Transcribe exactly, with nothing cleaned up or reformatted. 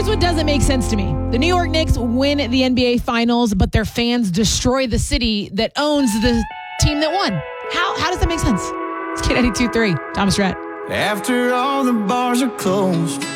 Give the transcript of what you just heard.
Here's what doesn't make sense to me. The New York Knicks win the N B A Finals, but their fans destroy the city that owns the team that won. How how does that make sense? It's K ninety-two point three, Thomas Rhett. After all the bars are closed,